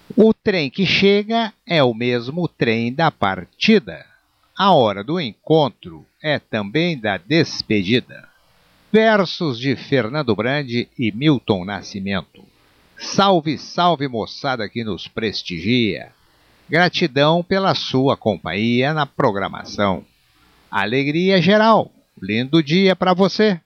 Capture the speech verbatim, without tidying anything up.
O trem que chega é o mesmo trem da partida. A hora do encontro é também da despedida. Versos de Fernando Brandi e Milton Nascimento. Salve, salve moçada que nos prestigia. Gratidão pela sua companhia na programação. Alegria geral. Lindo dia para você.